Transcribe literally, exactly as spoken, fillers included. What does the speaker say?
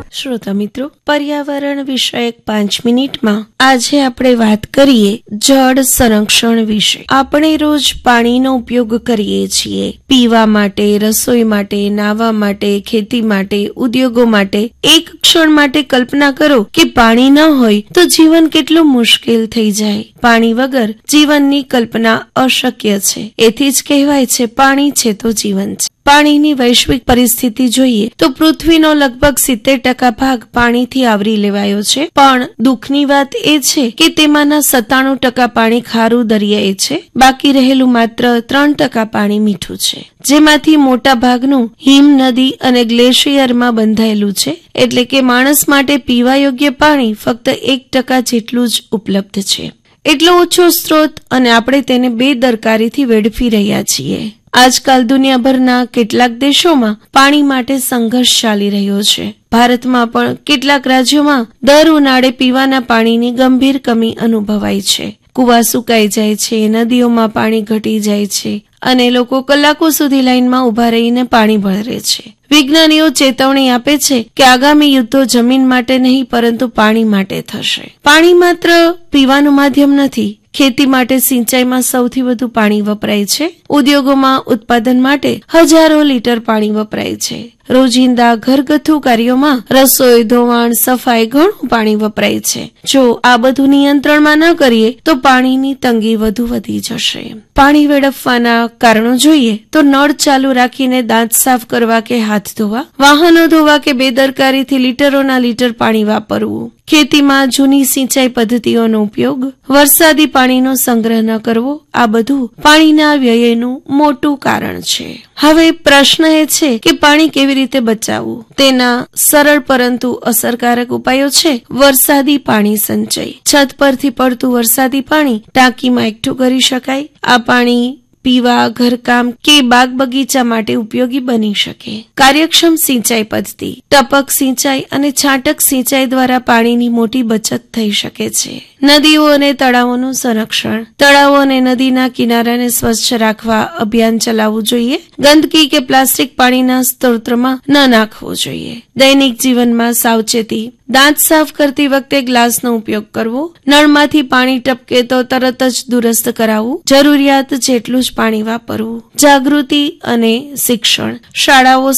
શ્રોતા મિત્રો, પર્યાવરણ વિષયક પાંચ મિનિટમાં આજે આપણે વાત કરીએ જળ સંરક્ષણ વિશે. આપણે રોજ પાણીનો ઉપયોગ કરીએ છીએ, પીવા માટે, રસોઈ માટે, નાહવા માટે, ખેતી માટે, ઉદ્યોગો માટે. એક ક્ષણ માટે કલ્પના કરો કે પાણી ન હોય તો જીવન કેટલું મુશ્કેલ થઈ જાય. પાણી વગર જીવનની કલ્પના અશક્ય છે. એથી જ કહેવાય છે પાણી છે તો જીવન છે. પાણીની વૈશ્વિક પરિસ્થિતિ જોઈએ તો પૃથ્વીનો લગભગ સિત્તેર ટકા ભાગ પાણીથી આવરી લેવાયો છે. પણ દુઃખની વાત એ છે કે તેમાંના સત્તાણું ટકા પાણી ખારું દરિયાઈ છે. બાકી રહેલું માત્ર ત્રણ ટકા પાણી મીઠું છે, જેમાંથી મોટા ભાગનું હિમ નદી અને ગ્લેશિયરમાં બંધાયેલું છે. એટલે કે માણસ માટે પીવા યોગ્ય પાણી ફક્ત એક ટકા જેટલું જ ઉપલબ્ધ છે. એટલો ઓછો સ્ત્રોત અને આપણે તેને બેદરકારીથી વેડફી રહ્યા છીએ. આજકાલ દુનિયાભરના કેટલાક દેશોમાં પાણી માટે સંઘર્ષ ચાલી રહ્યો છે. ભારતમાં પણ કેટલાક રાજ્યોમાં દર ઉનાળે પીવાના પાણીની ગંભીર કમી અનુભવાય છે. કુવા સુકાઈ જાય છે, નદીઓમાં પાણી ઘટી જાય છે અને લોકો કલાકો સુધી લાઈનમાં ઉભા રહીને પાણી ભરે છે. વિજ્ઞાનીઓ ચેતવણી આપે છે કે આગામી યુદ્ધો જમીન માટે નહીં પરંતુ પાણી માટે થશે. પાણી માત્ર પીવાનું માધ્યમ નથી. ખેતી માટે સિંચાઈમાં સૌથી વધુ પાણી વપરાય છે. ઉદ્યોગોમાં ઉત્પાદન માટે હજારો લીટર પાણી વપરાય છે. રોજિંદા ઘરગથ્થુ કાર્યોમાં રસોઈ, ધોવાણ, સફાઈ ઘણું પાણી વપરાય છે. જો આ બધું નિયંત્રણમાં ન કરીએ તો પાણીની તંગી વધુ વધી જશે. પાણી વેડફવાના કારણો જોઈએ તો નળ ચાલુ રાખીને દાંત સાફ કરવા કે હાથ ધોવા, વાહનો ધોવા કે બેદરકારીથી લીટરોના લીટર પાણી વાપરવું, ખેતીમાં જૂની સિંચાઈ પદ્ધતિઓનો ઉપયોગ, વરસાદી પાણીનો સંગ્રહ ન કરવો, આ બધું પાણીના વ્યયનું મોટું કારણ છે. હવે પ્રશ્ન એ છે કે પાણી કેવી રીતે બચાવવું. તેના સરળ પરંતુ અસરકારક ઉપાયો છે વરસાદી પાણી સંચય. છત પરથી પડતું વરસાદી પાણી ટાંકીમાં એકઠું કરી શકાય. આ પાણી પીવા, ઘરકામ કે બાગ બગીચા માટે ઉપયોગી બની શકે. કાર્યક્ષમ સિંચાઈ પદ્ધતિ, ટપક સિંચાઈ અને છાંટક સિંચાઈ દ્વારા પાણીની મોટી બચત થઈ શકે છે. નદીઓ અને તળાવોનું સંરક્ષણ, તળાવો અને નદીના કિનારાને સ્વચ્છ રાખવા અભિયાન ચલાવવું જોઈએ. ગંદકી કે પ્લાસ્ટિક પાણીના સ્ત્રોતમાં ન નાખવો જોઈએ. દૈનિક જીવનમાં સાવચેતી, દાંત સાફ કરતી વખતે ગ્લાસનો ઉપયોગ કરવો. નળમાંથી પાણી ટપકે તો તરત જ દુરસ્ત કરાવવું. જરૂરિયાત જેટલું જ પાણી વાપરવું. જાગૃતિ અને શિક્ષણ, શાળાઓ